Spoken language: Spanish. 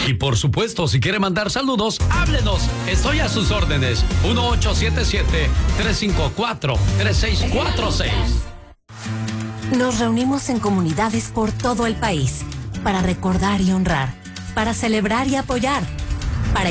Y por supuesto, si quiere mandar saludos, háblenos. Estoy a sus órdenes. 1877-354-3646. Nos reunimos en comunidades por todo el país para recordar y honrar, para celebrar y apoyar,